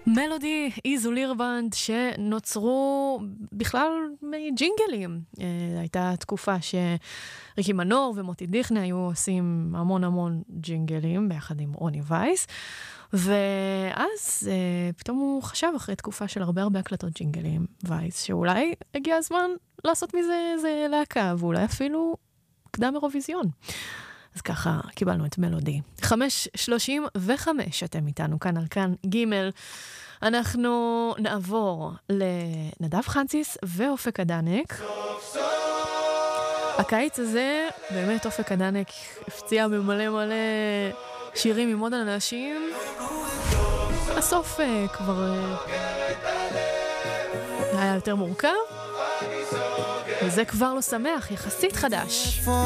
מלודי, איזו לירבנד, שנוצרו בכלל מג'ינגלים. הייתה תקופה שריקי מנור ומוטי דיכנה היו עושים המון ג'ינגלים, ביחד עם רוני וייס, ואז פתאום הוא חשב אחרי תקופה של הרבה הקלטות ג'ינגלים, וייס, שאולי הגיע הזמן לעשות מזה איזה להקה, ואולי אפילו קדם אירוויזיון. אז ככה קיבלנו את מלודי. 5:35 אתם איתנו כאן על כאן ג'. אנחנו נעבור לנדב חנציס ואופק אדנק. הקיץ הזה, באמת אופק אדנק הפציע במלא שירים עם עוד אנשים. הסוף כבר היה יותר מורכב. וזה כבר לא שמח, יחסית חדש.